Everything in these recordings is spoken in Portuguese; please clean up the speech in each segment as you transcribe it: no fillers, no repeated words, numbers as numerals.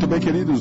Muito bem, queridos,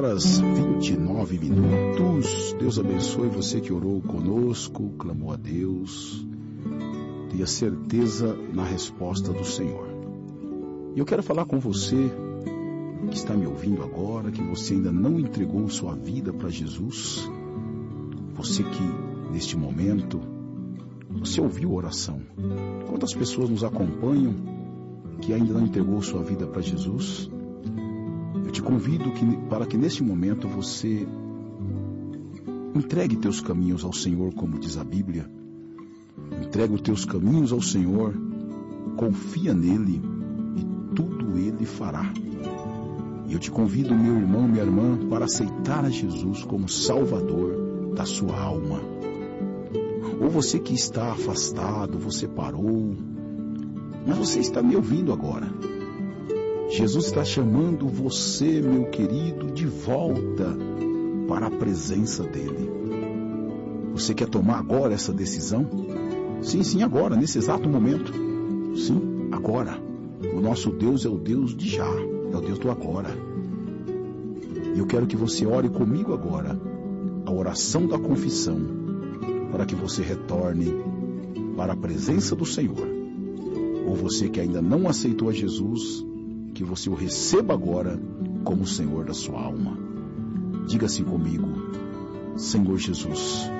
2h29. Deus abençoe você que orou conosco, clamou a Deus. Tenha certeza na resposta do Senhor. E eu quero falar com você que está me ouvindo agora, que você ainda não entregou sua vida para Jesus. Você que, neste momento, você ouviu a oração. Quantas pessoas nos acompanham que ainda não entregou sua vida para Jesus? Eu te convido para que neste momento você entregue teus caminhos ao Senhor, como diz a Bíblia. Entrega os teus caminhos ao Senhor, confia nele e tudo ele fará. E eu te convido, meu irmão, minha irmã, para aceitar a Jesus como Salvador da sua alma. Ou você que está afastado, você parou, mas você está me ouvindo agora. Jesus está chamando você, meu querido, de volta para a presença dele. Você quer tomar agora essa decisão? Sim, agora, nesse exato momento. Sim, agora. O nosso Deus é o Deus de já, é o Deus do agora. E eu quero que você ore comigo agora, a oração da confissão, para que você retorne para a presença do Senhor. Ou você que ainda não aceitou a Jesus, que você o receba agora como o Senhor da sua alma. Diga assim comigo: Senhor Jesus,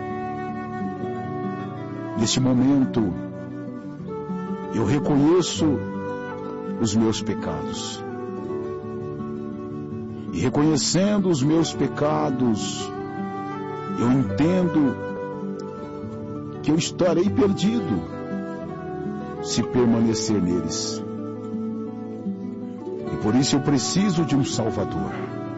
neste momento eu reconheço os meus pecados. E reconhecendo os meus pecados, eu entendo que eu estarei perdido se permanecer neles. E por isso eu preciso de um Salvador.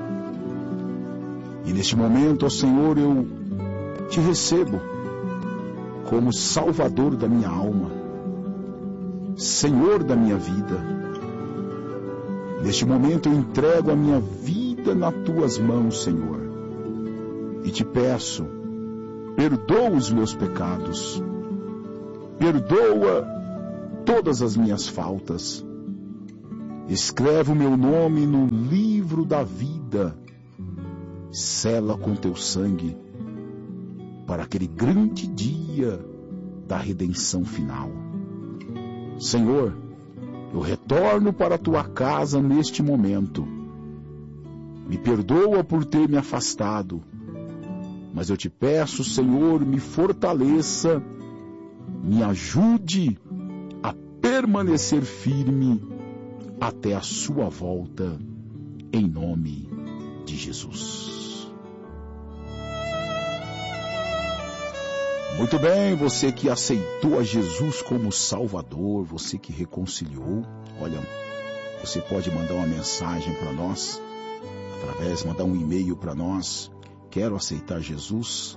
E neste momento, ó Senhor, eu te recebo como Salvador da minha alma, Senhor da minha vida. Neste momento eu entrego a minha vida nas tuas mãos, Senhor, e te peço, perdoa os meus pecados, perdoa todas as minhas faltas, escreve o meu nome no livro da vida, sela com teu sangue, para aquele grande dia da redenção final. Senhor, eu retorno para a tua casa neste momento. Me perdoa por ter me afastado, mas eu te peço, Senhor, me fortaleça, me ajude a permanecer firme até a sua volta, em nome de Jesus. Muito bem, você que aceitou a Jesus como Salvador, você que reconciliou, olha, você pode mandar uma mensagem para nós, mandar um e-mail para nós, quero aceitar Jesus,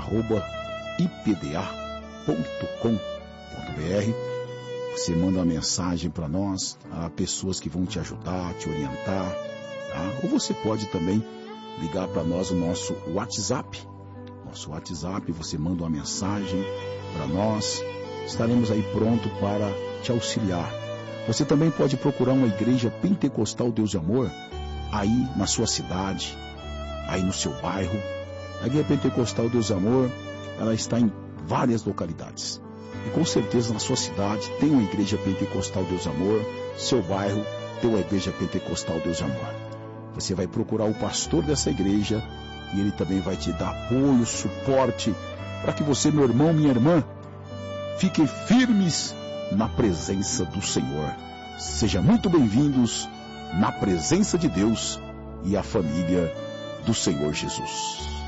@ipda.com.br. Você manda uma mensagem para nós, há pessoas que vão te ajudar, te orientar, tá? Ou você pode também ligar para nós o nosso WhatsApp. Nosso WhatsApp, você manda uma mensagem para nós, estaremos aí pronto para te auxiliar. Você também pode procurar uma igreja pentecostal Deus de Amor, aí na sua cidade, aí no seu bairro. A igreja pentecostal Deus de Amor, ela está em várias localidades. E com certeza na sua cidade tem uma igreja pentecostal Deus de Amor, seu bairro tem uma igreja pentecostal Deus de Amor. Você vai procurar o pastor dessa igreja e ele também vai te dar apoio, suporte, para que você, meu irmão, minha irmã, fiquem firmes na presença do Senhor. Sejam muito bem-vindos na presença de Deus e a família do Senhor Jesus.